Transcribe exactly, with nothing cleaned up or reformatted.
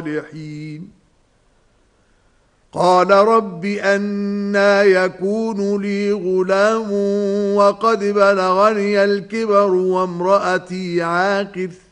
الصالحين قال رب أنى يكون لي غلام وقد بلغني الكبر وامرأتي عاقر